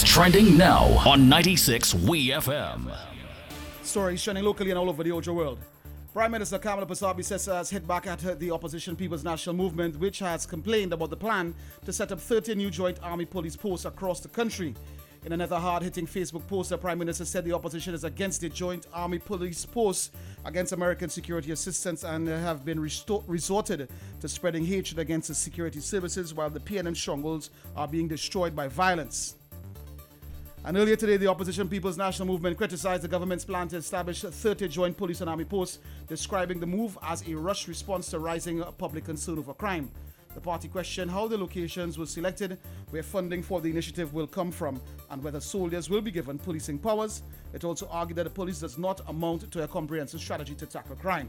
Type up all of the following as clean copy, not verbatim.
Stories trending now on 96 WeFM. Stories trending locally and all over the Ojo world. Prime Minister Kamala Persad-Bissessar has hit back at the opposition People's National Movement, which has complained about the plan to set up 30 new joint army police posts across the country. In another hard-hitting Facebook post, the Prime Minister said the opposition is against the joint army police posts against American security assistance and have been resorted to spreading hatred against the security services while the PNM strongholds are being destroyed by violence. And earlier today, the opposition People's National Movement criticized the government's plan to establish 30 joint police and army posts, describing the move as a rushed response to rising public concern over crime. The party questioned how the locations were selected, where funding for the initiative will come from, and whether soldiers will be given policing powers. It also argued that the police does not amount to a comprehensive strategy to tackle crime.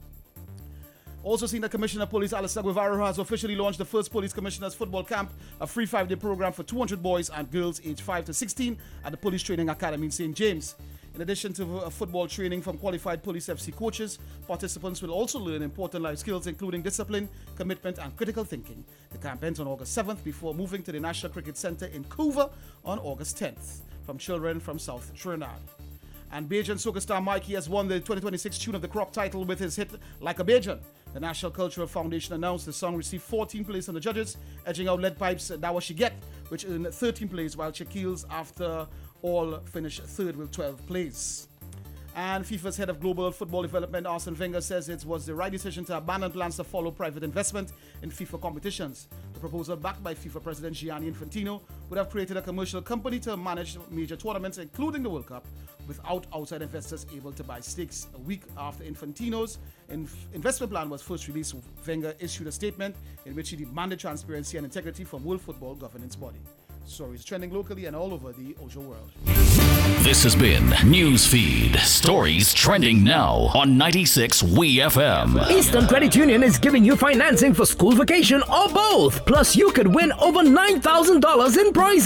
Also seen that Commissioner of Police Alistair Guevara has officially launched the first Police Commissioners Football Camp, a free 5-day program for 200 boys and girls aged 5 to 16 at the Police Training Academy in St. James. In addition to football training from qualified Police FC coaches, participants will also learn important life skills including discipline, commitment and critical thinking. The camp ends on August 7th before moving to the National Cricket Centre in Couva on August 10th from children from South Trinidad. And Bajan soca star Mikey has won the 2026 Tune of the Crop title with his hit Like a Bajan. The National Cultural Foundation announced the song received 14 plays from the judges, edging out Lead Pipe's That What She Get, which earned 13 plays, while Shaquille's After All finished third with 12 plays. And FIFA's head of global football development, Arsene Wenger, says it was the right decision to abandon plans to follow private investment in FIFA competitions. The proposal, backed by FIFA President Gianni Infantino, would have created a commercial company to manage major tournaments, including the World Cup, without outside investors able to buy stakes. A week after Infantino's investment plan was first released, Wenger issued a statement in which he demanded transparency and integrity from World Football governance body. Stories trending locally and all over the Ojo world. This has been Newsfeed. Stories trending now on 96 WeFM. Eastern Credit Union is giving you financing for school vacation or both. Plus, you could win over $9,000 in prizes.